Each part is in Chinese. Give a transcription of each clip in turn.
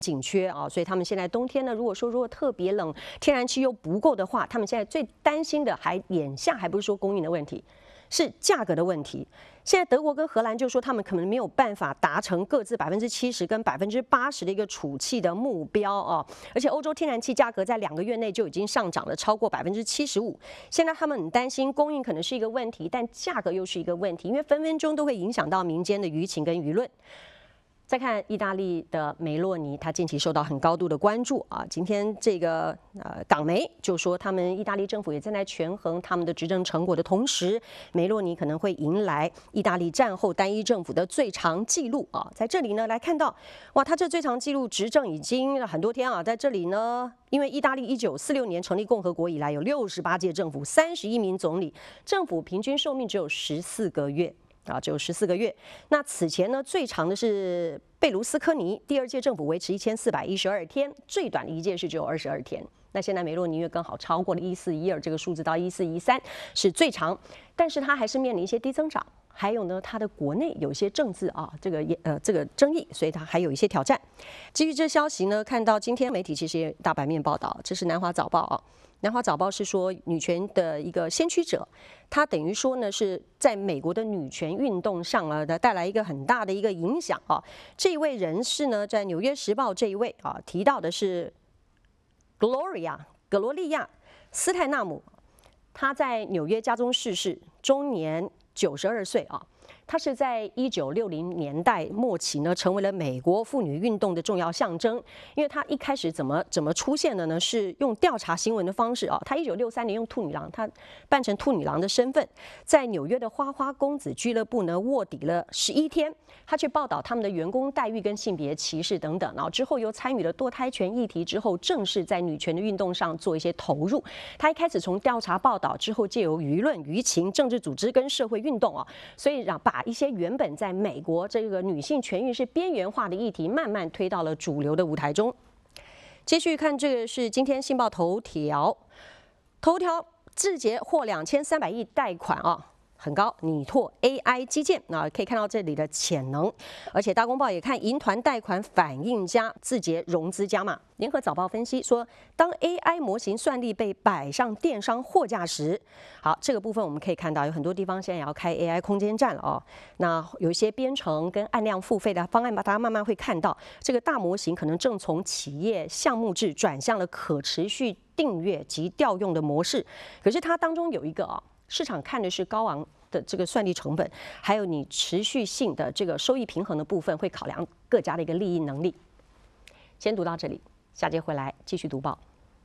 紧缺啊，所以他们现在冬天呢，如果特别冷，天然气又不够的话，他们现在最担心的眼下还不是说供应的问题，是价格的问题。现在德国跟荷兰就说他们可能没有办法达成各自70%跟80%的一个储气的目标啊，而且欧洲天然气价格在2个月内就已经上涨了超过75%。现在他们很担心供应可能是一个问题，但价格又是一个问题，因为分分钟都会影响到民间的舆情跟舆论。再看意大利的梅洛尼，他近期受到很高度的关注啊。今天这个港媒就说，他们意大利政府也正在权衡他们的执政成果的同时，梅洛尼可能会迎来意大利战后单一政府的最长纪录啊。在这里呢，来看到哇，他这最长纪录执政已经很多天啊。在这里呢，因为意大利1946年成立共和国以来，有68届政府，31名总理，政府平均寿命只有14个月。只有14个月。那此前呢，最长的是贝卢斯科尼，第2届政府维持1412天，最短的一届是只有22天。那现在梅洛尼更好超过了1412这个数字到1413是最长，但是他还是面临一些低增长，还有呢，他的国内有一些政治这个争议，所以他还有一些挑战。基于这消息呢，看到今天媒体其实也大版面报道，这是南华早报啊。南华早报是说，女权的一个先驱者，她等于说呢是在美国的女权运动上带来一个很大的一个影响啊。这一位人士呢，在《纽约时报》这一位提到的是格罗利亚·斯泰纳姆，她在纽约家中逝世，终年92岁啊。她是在1960年代末期呢，成为了美国妇女运动的重要象征。因为她一开始怎么出现的呢？是用调查新闻的方式啊。她1963年用兔女郎，她扮成兔女郎的身份，在纽约的花花公子俱乐部呢卧底了11天。她去报道他们的员工待遇跟性别歧视等等。然后之后又参与了堕胎权议题，之后正式在女权的运动上做一些投入。她一开始从调查报道之后，借由舆论、舆情、政治组织跟社会运动所以把一些原本在美国这个女性权益是边缘化的议题，慢慢推到了主流的舞台中。继续看，这个是今天《信报》头条，字节获2300亿贷款很高，拟拓 AI 基建，可以看到这里的潜能。而且大公报也看银团贷款反应佳，字节融资加码。联合早报分析说，当 AI 模型算力被摆上电商货架时，好，这个部分我们可以看到有很多地方现在也要开 AI 空间站了那有一些编程跟按量付费的方案，大家慢慢会看到，这个大模型可能正从企业项目制转向了可持续订阅及调用的模式。可是它当中有一个市场看的是高昂的这个算力成本，还有你持续性的这个收益平衡的部分，会考量各家的一个利益能力。先读到这里，下节回来继续读报。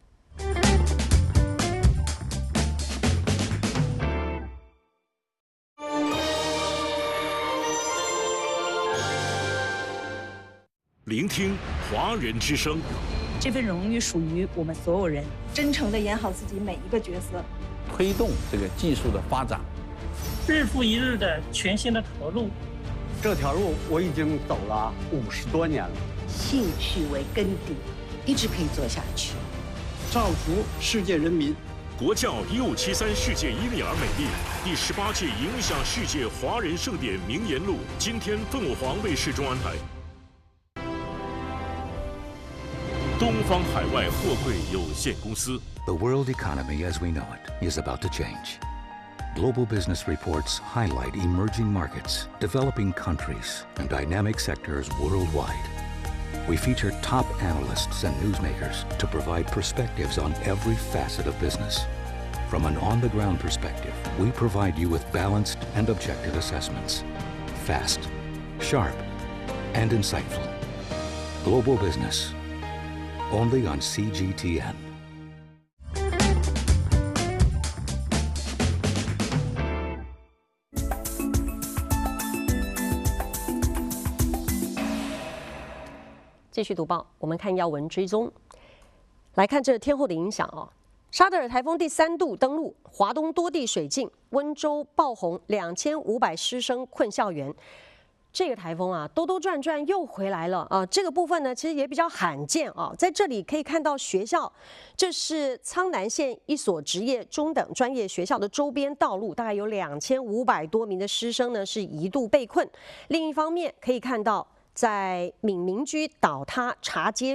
聆听华人之声， 这份荣誉属于我们所有人。 真诚地演好自己每一个角色， 推动这个技术的发展， 日复一日的全新的投入。 这条路我已经走了50多年了， 兴趣为根底，一直可以做下去。 造福世界人民。 国教1573世界伊利尔美丽第18届影响世界华人盛典名言录，今天凤凰卫视中安排。东方海外货柜有限公司。 The world economy as we know it is about to change. Global business reports highlight emerging markets, developing countries, and dynamic sectors worldwide. We feature top analysts and newsmakers to provide perspectives on every facet of business. From an on-the-ground perspective, we provide you with balanced and objective assessments. Fast, sharp, and insightful. Global business. Only on CGTN. 继续读报，我们看要闻追踪，来看这天后的影响沙德尔台风第3度登陆，华东多地水浸，温州爆洪，2500师生困校园。这个台风兜兜转转又回来了这个部分呢，其实也比较罕见在这里可以看到学校，这是苍南县一所职业中等专业学校的周边道路，大概有2500多名的师生呢是一度被困。另一方面可以看到， 在闽民居倒塌茶街